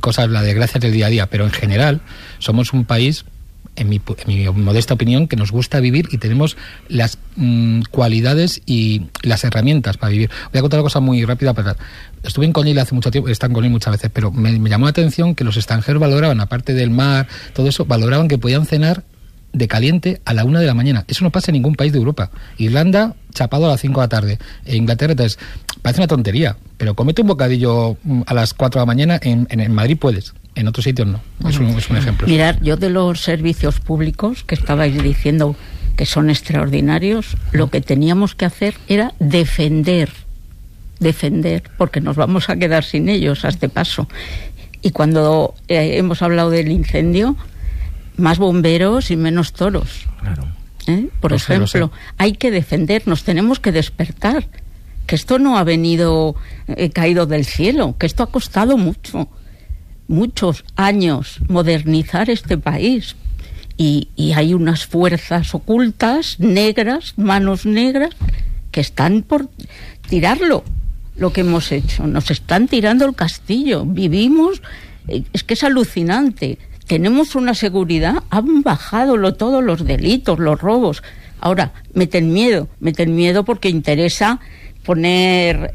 cosas, las desgracias del día a día, pero en general somos un país, en mi modesta opinión, que nos gusta vivir y tenemos las cualidades y las herramientas para vivir. Voy a contar una cosa muy rápida. Estuve en Conil hace mucho tiempo, he estado en Conil muchas veces, pero me llamó la atención que los extranjeros valoraban, aparte del mar, todo eso, valoraban que podían cenar de caliente a la 1 de la mañana. Eso no pasa en ningún país de Europa. Irlanda, chapado a las 5 de la tarde. Inglaterra, entonces, parece una tontería, pero cómete un bocadillo a las 4 de la mañana, en Madrid puedes. En otros sitios no. Es un ejemplo. Mirad, yo de los servicios públicos que estabais diciendo que son extraordinarios, lo que teníamos que hacer era defender, porque nos vamos a quedar sin ellos a este paso. Y cuando hemos hablado del incendio, más bomberos y menos toros. Claro. Por ejemplo, hay que defendernos, tenemos que despertar. Que esto no ha venido caído del cielo, que esto ha costado muchos años modernizar este país. Y hay unas fuerzas ocultas, negras, manos negras, que están por tirarlo, lo que hemos hecho. Nos están tirando el castillo. Vivimos, es que es alucinante. Tenemos una seguridad, han bajado todos los delitos, los robos. Ahora, meten miedo porque interesa poner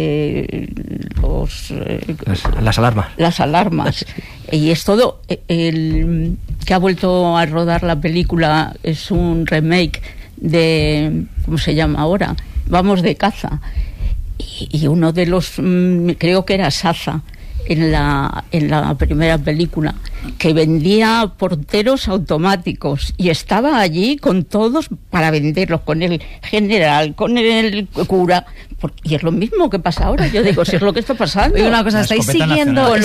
las alarmas. Las alarmas. Y es todo. El que ha vuelto a rodar la película es un remake de, ¿cómo se llama ahora? Vamos de caza. Y uno de los, creo que era Saza, en la primera película, que vendía porteros automáticos y estaba allí con todos para venderlos, con el general, con el cura, y es lo mismo que pasa ahora. Yo digo, si es lo que está pasando. Y una cosa, ¿estáis siguiendo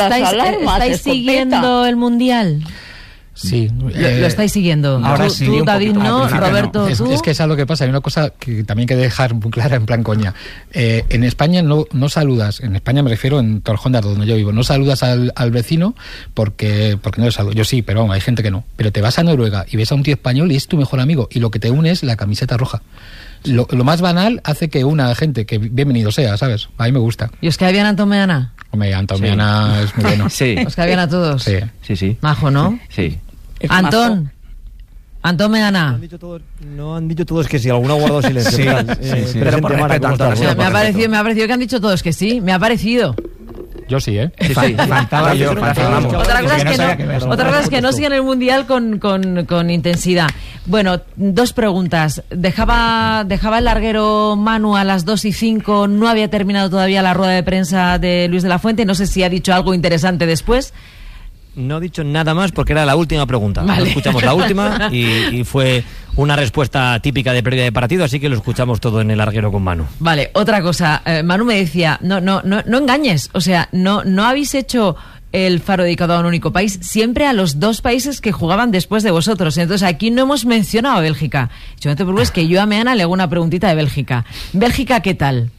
el Mundial? Sí. ¿Lo estáis siguiendo? Ahora sí. Tú, David, no. Roberto, ¿tú? Es que es algo que pasa. Hay una cosa que también hay que dejar muy clara, en plan coña. En España no saludas, en España me refiero en Torrejonda, donde yo vivo, no saludas al vecino porque no le saludo. Yo sí, pero hay gente que no. Pero te vas a Noruega y ves a un tío español y es tu mejor amigo, y lo que te une es la camiseta roja. Lo más banal hace que una gente, que bienvenido sea, ¿sabes? A mí me gusta. ¿Y os cae bien Anton Meana? Hombre, Anton Meana es muy bueno. Sí. ¿Os cae bien a todos? Sí. Majo, ¿no? Sí. Anton Meana. No han dicho todos que sí, alguno ha guardado silencio. Sí. Pero por respeto, Antonio. Me ha parecido que han dicho todos que sí. Me ha parecido. Yo sí, ¿eh? Sí. Faltaba yo. Otra cosa es que no sigan el Mundial con intensidad. Bueno, dos preguntas. Dejaba el larguero Manu a las 2:05. No había terminado todavía la rueda de prensa de Luis de la Fuente. No sé si ha dicho algo interesante después. No he dicho nada más porque era la última pregunta. Vale. Escuchamos la última y fue una respuesta típica de pérdida de partido, así que lo escuchamos todo en el larguero con Manu. Vale, otra cosa. Manu me decía, no engañes. O sea, no habéis hecho el Faro dedicado a un único país, siempre a los dos países que jugaban después de vosotros. Entonces aquí no hemos mencionado a Bélgica. Yo no te preocupes que yo a Meana le hago una preguntita de Bélgica. ¿Bélgica qué tal?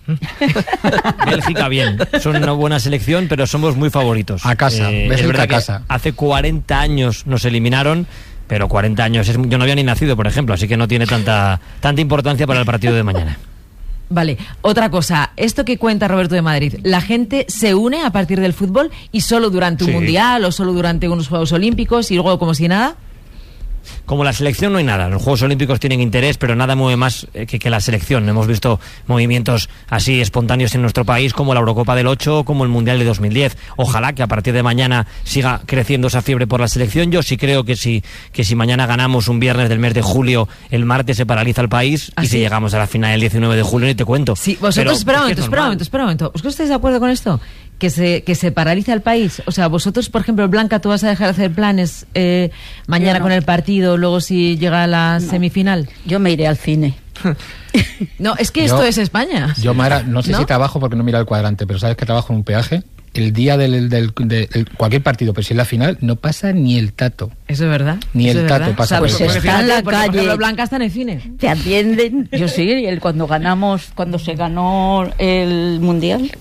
Bélgica bien, son una buena selección, pero somos muy favoritos. A casa, Bélgica a casa. Hace 40 años nos eliminaron, pero 40 años, yo no había ni nacido, por ejemplo, así que no tiene tanta importancia para el partido de mañana. Vale, otra cosa, esto que cuenta Roberto de Madrid, ¿la gente se une a partir del fútbol y solo durante un mundial o solo durante unos Juegos Olímpicos y luego como si nada? Como la selección no hay nada, los Juegos Olímpicos tienen interés, pero nada mueve más que la selección. Hemos visto movimientos así espontáneos en nuestro país, como la Eurocopa del 8, como el Mundial de 2010. Ojalá que a partir de mañana siga creciendo esa fiebre por la selección. Yo sí creo que si mañana ganamos un viernes del mes de julio, el martes se paraliza el país. ¿Ah, y sí? Si llegamos a la final el 19 de julio, ni te cuento. Sí, vosotros, espera un momento. ¿Vosotros estáis de acuerdo con esto? Que se paraliza el país. O sea, vosotros, por ejemplo, Blanca, ¿tú vas a dejar de hacer planes mañana con el partido, luego si llega a la semifinal? Yo me iré al cine. No, es que esto es España. Yo, Mara, no sé si trabajo porque no mira el cuadrante, pero sabes que trabajo en un peaje. El día de cualquier partido, pero si es la final, no pasa ni el tato. ¿Eso es verdad? Ni el tato pasa. O sea, pues está en la calle. Por ejemplo, Blanca está en el cine. Te atienden. Yo sí, cuando se ganó el Mundial,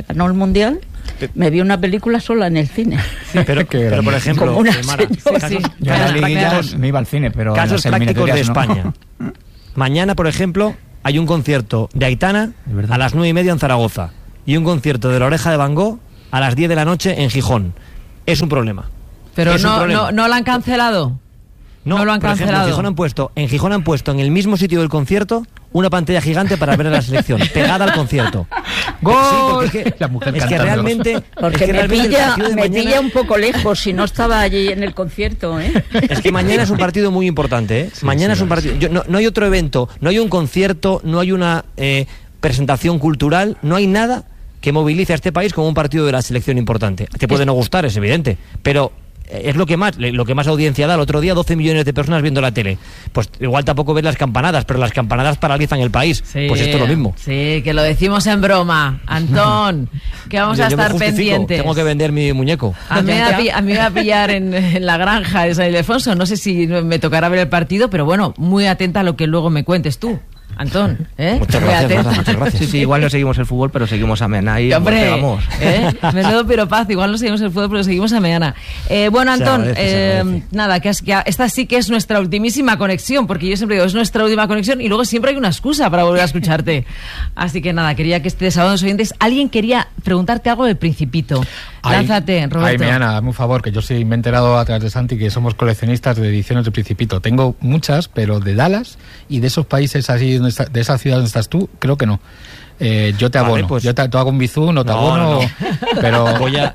me vi una película sola en el cine. Sí, pero por ejemplo, Mara, yo en la liguilla me iba al cine, pero casos prácticos de España. Mañana, por ejemplo, hay un concierto de Aitana a las 9:30 en Zaragoza y un concierto de La Oreja de Van Gogh a las 10 de la noche en Gijón. es un problema. Pero no la han cancelado. No lo han cancelado. Ejemplo, en Gijón han puesto en el mismo sitio del concierto una pantalla gigante para ver a la selección, pegada al concierto. ¡Gol! Sí, la mujer es que realmente... Porque me pilla un poco lejos si no estaba allí en el concierto, ¿eh? Es que mañana es un partido muy importante, ¿eh? Sí, mañana es un partido... No hay otro evento, no hay un concierto, no hay una presentación cultural, no hay nada que movilice a este país como un partido de la selección importante. Te puede no gustar, es evidente, pero... es lo que más audiencia da. El otro día 12 millones de personas viendo la tele. Pues igual tampoco ves las campanadas, pero las campanadas paralizan el país. Sí, pues esto es lo mismo. Sí, que lo decimos en broma. Antón, que vamos a estar pendientes. Tengo que vender mi muñeco. A mí me va a pillar en la granja de San Ildefonso. No sé si me tocará ver el partido, pero bueno, muy atenta a lo que luego me cuentes tú, Antón, Muchas gracias. Sí, igual no seguimos el fútbol, pero seguimos a Meana y hombre, vamos. Menudo piropazo, igual no seguimos el fútbol, pero seguimos a Meana. Bueno, Antón, nada, que esta sí que es nuestra ultimísima conexión, porque yo siempre digo, es nuestra última conexión y luego siempre hay una excusa para volver a escucharte. Así que nada, quería que estés a los oyentes. Alguien quería preguntarte algo del Principito. Lánzate, Roberto. Ay, Meana, hazme un favor, que yo sí me he enterado a través de Santi que somos coleccionistas de ediciones de Principito. Tengo muchas, pero de Dallas y de esos países así, de esa ciudad donde estás tú, creo que no. Yo te abono. Pues, yo te hago un bizú, no te abono. No. Pero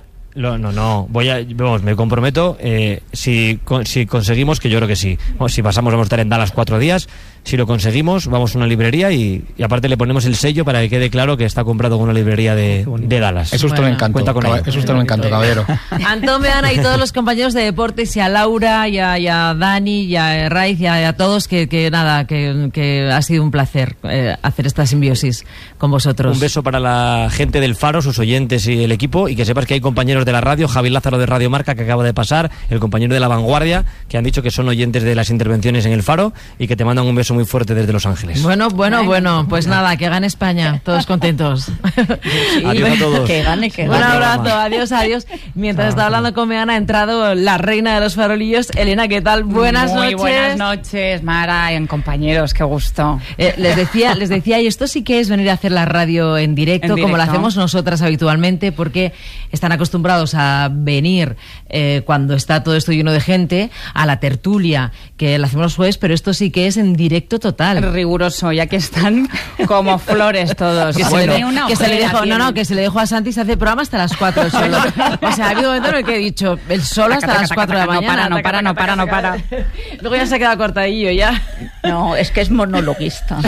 me comprometo, si conseguimos, que yo creo que sí. Bueno, si pasamos, vamos a estar en Dallas 4 días. Si lo conseguimos, vamos a una librería y aparte le ponemos el sello para que quede claro que está comprado con una librería de Dallas. Eso usted lo encanto. Eso usted lo encanto, caballero. Antón Meana y todos los compañeros de deportes, y a Laura, y a Dani, y a Raiz, y a todos, que ha sido un placer hacer esta simbiosis con vosotros. Un beso para la gente del Faro, sus oyentes y el equipo, y que sepas que hay compañeros de la radio, Javi Lázaro de Radio Marca, que acaba de pasar, el compañero de La Vanguardia, que han dicho que son oyentes de las intervenciones en el Faro y que te mandan un beso muy fuerte desde Los Ángeles. Bueno, pues nada, que gane España, todos contentos. Sí, adiós a todos. Que gane. Un abrazo, adiós. Mientras está hablando con Meana, ha entrado la reina de los farolillos, Elena, ¿qué tal? Buenas noches. Muy buenas noches, Mara y compañeros, qué gusto. Les decía, y esto sí que es venir a hacer la radio en directo, como la hacemos nosotras habitualmente, porque están acostumbrados a venir cuando está todo esto lleno de gente, a la tertulia, que la hacemos los jueves, pero esto sí que es en directo total. Riguroso, ya que están como flores todos. Que se le dejó a Santi, se hace programa hasta las 4 solo. O sea, ha habido un momento en el que he dicho, el solo hasta las 4 de la mañana. No para. Luego ya se ha quedado cortadillo, ya. No, es que es monologuista.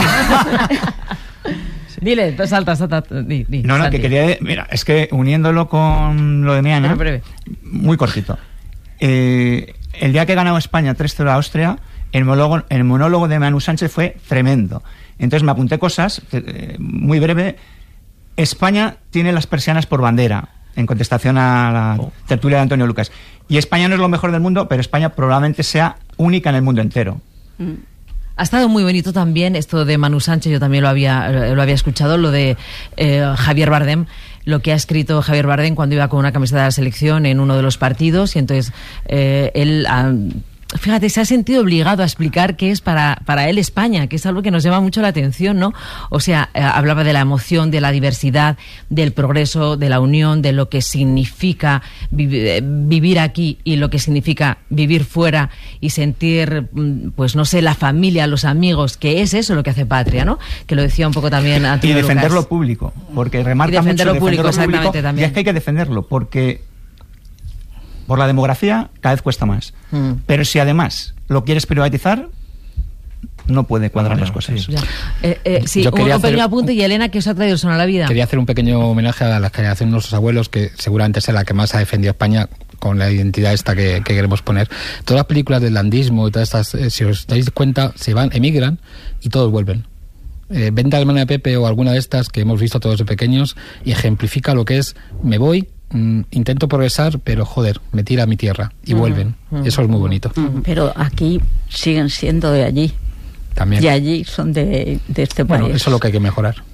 Dile, pues salta. No, Santi. que quería... Mira, es que uniéndolo con lo de Meana, breve. Muy cortito. El día que ganó España 3-0 a Austria, el monólogo de Manu Sánchez fue tremendo. Entonces me apunté cosas, muy breve. España tiene las persianas por bandera, en contestación a la tertulia de Antonio Lucas. Y España no es lo mejor del mundo, pero España probablemente sea única en el mundo entero. Ha estado muy bonito también esto de Manu Sánchez, yo también lo había escuchado, lo de Javier Bardem, lo que ha escrito Javier Bardem cuando iba con una camiseta de la selección en uno de los partidos, y entonces él... Fíjate, se ha sentido obligado a explicar qué es para él España, que es algo que nos llama mucho la atención, ¿no? O sea, hablaba de la emoción, de la diversidad, del progreso, de la unión, de lo que significa vivir aquí y lo que significa vivir fuera y sentir, pues no sé, la familia, los amigos, que es eso lo que hace patria, ¿no? Que lo decía un poco también Antonio Y defender Lucas. lo público, porque remarca y defender mucho lo público, exactamente, también. Y es que hay que defenderlo, porque... por la demografía cada vez cuesta más. Pero si además lo quieres privatizar, no puede cuadrar las cosas. Sí, un pequeño apunte, y Elena, que os ha traído el Son a la Vida. Quería hacer un pequeño homenaje a la generación de nuestros abuelos, que seguramente es la que más ha defendido España con la identidad esta que queremos poner. Todas las películas del landismo y todas estas, si os dais cuenta, emigran y todos vuelven. Venta de Hermana de Pepe o alguna de estas que hemos visto todos de pequeños y ejemplifica lo que es: me voy, intento progresar, pero joder, me tira a mi tierra y vuelven. Eso es muy bonito. Pero aquí siguen siendo de allí. También. Y allí son de este país. Bueno, eso es lo que hay que mejorar.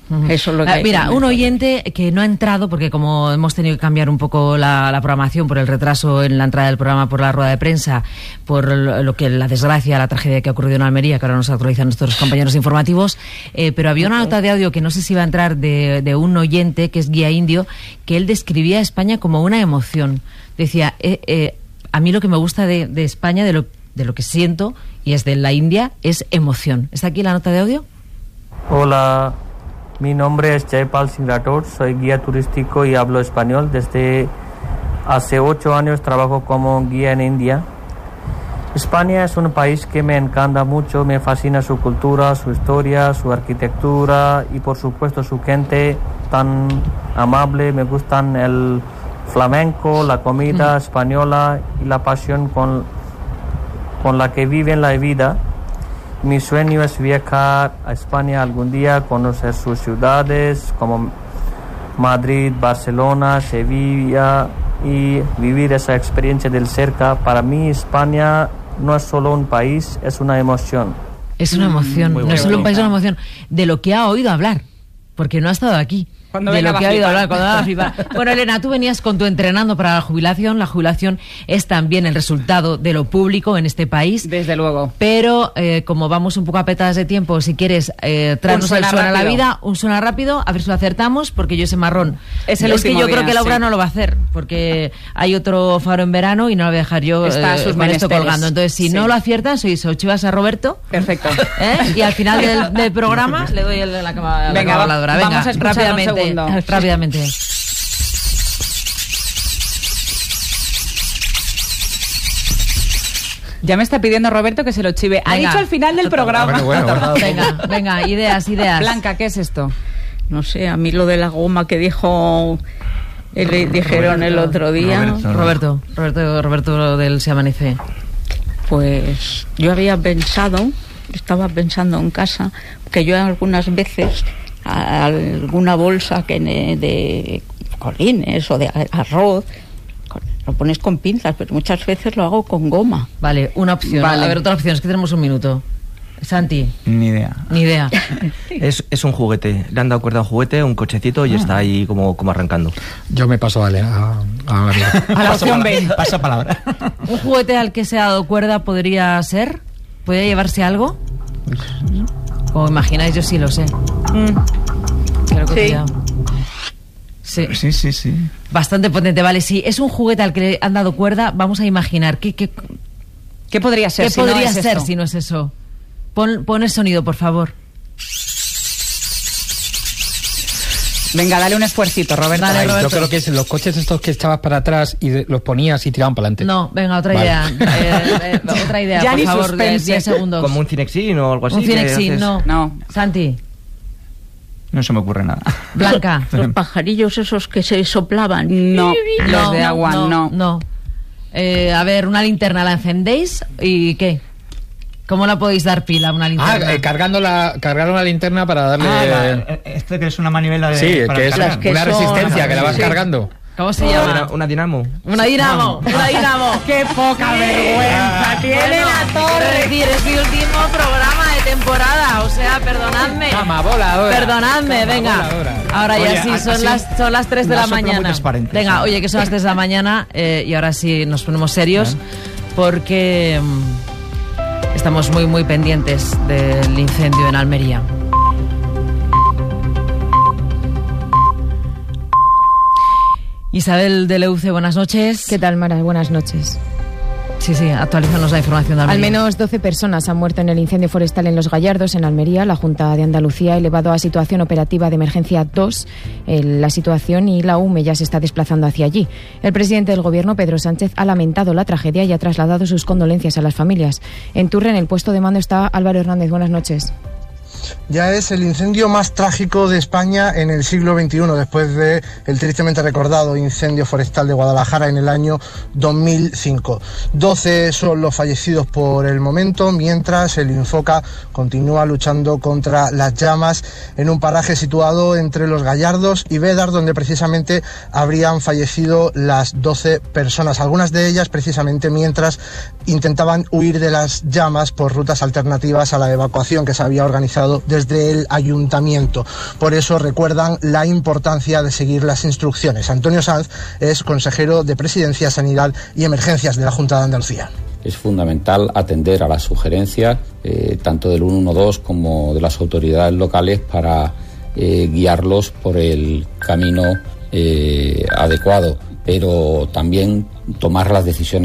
Eso es lo que hay Mira, que un mejorar. oyente que no ha entrado, porque como hemos tenido que cambiar un poco la programación por el retraso en la entrada del programa, por la rueda de prensa, por lo que la desgracia, la tragedia que ha ocurrido en Almería, que ahora nos actualizan nuestros compañeros informativos, pero había una nota de audio que no sé si va a entrar de un oyente, que es Guía Indio, que él describía a España como una emoción. Decía, a mí lo que me gusta de España, de lo que siento, y es de la India, es emoción. ¿Está aquí la nota de audio? Hola, mi nombre es Jaypal Singh Rathod, soy guía turístico y hablo español. Desde hace 8 años trabajo como guía en India. España es un país que me encanta mucho, me fascina su cultura, su historia, su arquitectura y por supuesto su gente tan amable. Me gustan el flamenco, la comida española y la pasión con la que viven la vida. Mi sueño es viajar a España algún día, conocer sus ciudades como Madrid, Barcelona, Sevilla y vivir esa experiencia del cerca. Para mí España no es solo un país, es una emoción. Es una emoción, no es solo un país, es una emoción de lo que ha oído hablar, porque no ha estado aquí. Cuando de venga lo que va a ha oído flipar. hablar, cuando va a flipar. Bueno, Elena, tú venías con tu entrenando para la jubilación. La jubilación es también el resultado de lo público en este país. Desde luego. Pero como vamos un poco apretadas de tiempo, si quieres traernos el suena suena a la rápido. vida, un suena rápido, a ver si lo acertamos, porque yo ese marrón Es el que último yo día, creo que Laura sí. no lo va a hacer, porque hay otro faro en verano y no lo voy a dejar yo Está a sus con esto menesteres. colgando. Entonces, si Sí. no lo aciertan, se lo chivas a Roberto. Perfecto. Y al final del programa le doy la cámara Venga, a la Laura. vamos a escucharlo un rápidamente, segundo. rápidamente. Ya me está pidiendo Roberto que se lo chive. Ha Venga. dicho al final del programa. Bueno. Venga, ideas. Blanca, ¿qué es esto? No sé, a mí lo de la goma que dijeron el otro día, Roberto del Se Amanece. pues yo estaba pensando en casa, que yo algunas veces alguna bolsa de colines o de arroz lo pones con pinzas, pero muchas veces lo hago con goma. Vale, una opción. Vale. A ver, otra opción, es que tenemos un minuto. Santi, Ni idea. ni idea. Es un juguete. Le han dado cuerda a un juguete, un cochecito y está ahí como arrancando. Yo me paso a la amiga. A la opción B. Pasa palabra. ¿Un juguete al que se ha dado cuerda podría ser? ¿Podría llevarse algo? Como imagináis, yo sí lo sé. Creo que Sí. ya. Sí. Sí. Bastante potente, vale, sí. Es un juguete al que le han dado cuerda, vamos a imaginar. ¿Qué ¿Qué podría ser? si no podría es ser esto? si no es eso? Pon el sonido, por favor. Venga, dale un esfuercito, Roberto. Dale, Ay, Roberto. yo creo que es los coches estos que echabas para atrás y los ponías y tiraban para adelante. No, venga, otra Vale. idea. Otra idea, Ya por ni favor, suspense. 10 segundos. Como un Cinexin o algo así. Un que Cinexin, haces- no. No. Santi, No se me ocurre nada. Blanca. Los pajarillos esos que se soplaban. No, los de agua, no. No. A ver, una linterna la encendéis y ¿qué? ¿Cómo la podéis dar pila a una linterna? Cargar una linterna para darle... Esto que es una manivela de... sí, para que es cargar. que una son- resistencia que la vas sí. cargando. ¿Cómo se llama? Una dinamo. Una dinamo. Una dinamo. ¡Qué poca vergüenza tiene la Quiero torre! decir, es mi último programa de temporada, o sea, perdonadme. Cama voladora. Perdonadme, Cama venga. voladora. Ahora Oye, ya sí, ha son sido las 3 de una la sopla muy mañana. transparente, Venga, sí. oye, que son las 3 de la mañana y ahora sí nos ponemos serios porque estamos muy, muy pendientes del incendio en Almería. Isabel de Leuce, buenas noches. ¿Qué tal, Mara? Buenas noches. Sí, actualízanos la información de Almería. Al menos 12 personas han muerto en el incendio forestal en Los Gallardos, en Almería. La Junta de Andalucía ha elevado a situación operativa de emergencia 2 la situación y la UME ya se está desplazando hacia allí. El presidente del Gobierno, Pedro Sánchez, ha lamentado la tragedia y ha trasladado sus condolencias a las familias. En Turre, en el puesto de mando, está Álvaro Hernández. Buenas noches. Ya es el incendio más trágico de España en el siglo XXI, después de el tristemente recordado incendio forestal de Guadalajara en el año 2005. 12 son los fallecidos por el momento, mientras el Infoca continúa luchando contra las llamas en un paraje situado entre Los Gallardos y Bédar, donde precisamente habrían fallecido las 12 personas, algunas de ellas precisamente mientras intentaban huir de las llamas por rutas alternativas a la evacuación que se había organizado realizado desde el ayuntamiento. Por eso recuerdan la importancia de seguir las instrucciones. Antonio Sanz es consejero de Presidencia, Sanidad y Emergencias de la Junta de Andalucía. Es fundamental atender a las sugerencias tanto del 112 como de las autoridades locales para guiarlos por el camino adecuado, pero también tomar las decisiones